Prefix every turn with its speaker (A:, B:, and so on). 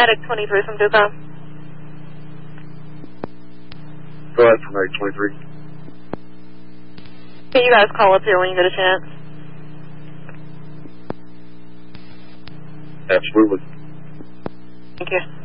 A: Medic 23 from Duco.
B: Go ahead for Medic 23.
A: Can you guys call up here when you get a chance?
B: Absolutely.
A: Thank you.